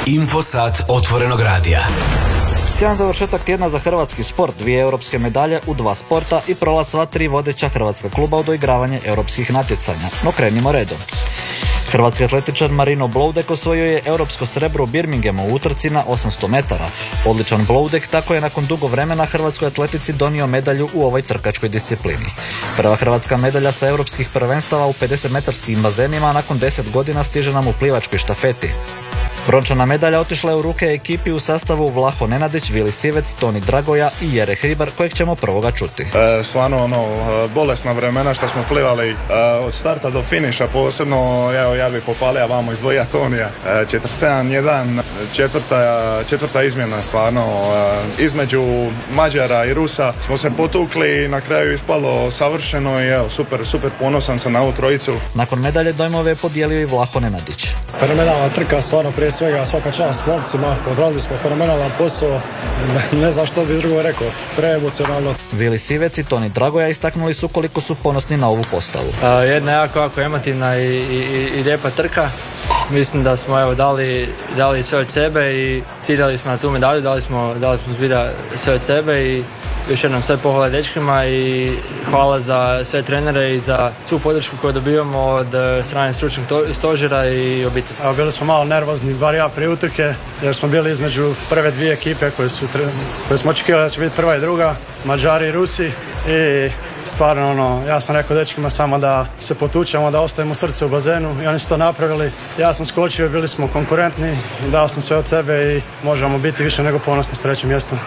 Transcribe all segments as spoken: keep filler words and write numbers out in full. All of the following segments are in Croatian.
Infosat otvorenog radija. Sjajan završetak tjedna za hrvatski sport, dvije europske medalje u dva sporta i prolaz sva tri vodeća hrvatska kluba u doigravanje europskih natjecanja. No krenimo redom. Hrvatski atletičar Marino Bloudek osvojio je europsko srebro u Birminghamu u utrci na osamsto metara. Odličan Bloudek tako je nakon dugo vremena hrvatskoj atletici donio medalju u ovoj trkačkoj disciplini. Prva hrvatska medalja sa europskih prvenstava u pedesetmetarskim bazenima nakon deset godina stiže nam u plivačkoj štafeti. Brončana medalja otišla je u ruke ekipi u sastavu Vlaho Nenadić, Vili Sivec, Toni Dragoja i Jere Hribar, kojeg ćemo prvoga čuti. E, stvarno ono, bolesna vremena što smo plivali e, od starta do finiša, posebno evo, ja bih popalio vamo izdvojio Tonija. E, četrdeset sedam jedan, četvrta, četvrta izmjena stvarno. E, između Mađara i Rusa smo se potukli i na kraju ispalo savršeno i evo, super, super ponosan sam na ovu trojicu. Nakon medalje dojmove je podijelio i Vlaho Nenadić. Fenomenalna trka, stvarno prije svega svaka čast momcima, odradili smo fenomenalan posao, ne, ne znam što bi drugo rekao, preemocionalno. Vili Sivec i Toni Dragoja istaknuli su koliko su ponosni na ovu postavu. Uh, jedna jako, jako emotivna i, i, i lijepa trka. Mislim da smo evo, dali, dali sve od sebe i ciljali smo na tu medalju, dali smo, dali smo zbilja sve od sebe i još jednom sve pohvale dečkima i hvala za sve trenere i za svu podršku koju dobivamo od strane stručnog stožera i obitelji. Evo, bili smo malo nervozni, bar ja prije utrke, jer smo bili između prve dvije ekipe koje, su, koje smo očekivali da će biti prva i druga, Mađari i Rusi, i stvarno ono, ja sam rekao dečkima samo da se potučemo, da ostavimo srce u bazenu i oni su to napravili. Ja sam skočio, bili smo konkurentni, dao sam sve od sebe i možemo biti više nego ponosni s trećim mjestom.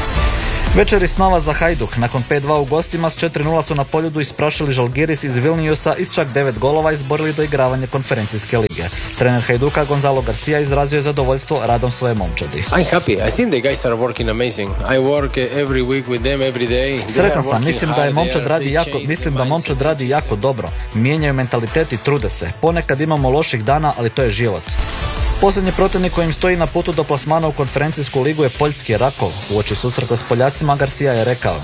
Večeri snova za Hajduk. Nakon pet dva u gostima s četiri nula su na Poljudu isprašili Žalgiris iz Vilniusa i s čak devet golova izborili doigravanje konferencijske lige. Trener Hajduka Gonzalo Garcia izrazio je zadovoljstvo radom svoje momčadi. I'm happy. I think the guys are working amazing. I work every week with them every day. Sretan sam, mislim da je momčad radi jako, mislim da momčad radi jako dobro. Mijenjaju mentalitet i trude se. Ponekad imamo loših dana, ali to je život. Posljednji protivnik kojim stoji na putu do plasmana u konferencijsku ligu je poljski Rakov. Uoči susreta s Poljacima Garcia je rekao: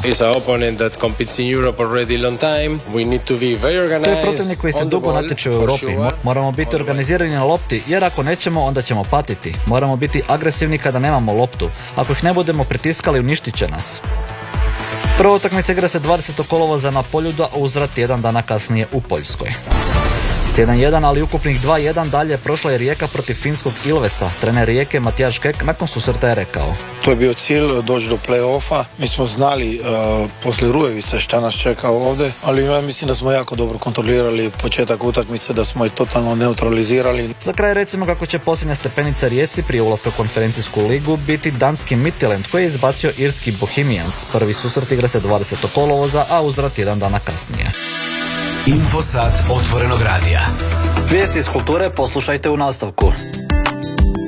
To je protivnik koji se dugo natječe u Europi. Moramo biti organizirani na lopti, jer ako nećemo, onda ćemo patiti. Moramo biti agresivni kada nemamo loptu. Ako ih ne budemo pritiskali, uništit će nas. Prva utakmica igra se dvadesetog kolovoza na Poljudu, a uzvrat jedan dana kasnije u Poljskoj. jedan jedan, ali ukupnih dva jedan dalje prošla je Rijeka protiv finskog Ilvesa. Trener Rijeke Matijaš Kek nakon susreta je rekao: To je bio cilj, doći do play-offa. Mi smo znali uh, poslije Rujevice šta nas čeka ovdje, ali ja mislim da smo jako dobro kontrolirali početak utakmice, da smo je totalno neutralizirali. Za kraj recimo kako će posljednja stepenica Rijeci prije ulaska u konferencijsku ligu biti danski Midtjylland koji je izbacio irski Bohemians. Prvi susret igra se dvadesetog kolovoza, a uzvrat jedan dana kasnije. Infosat otvorenog radija. Vijesti iz kulture poslušajte u nastavku.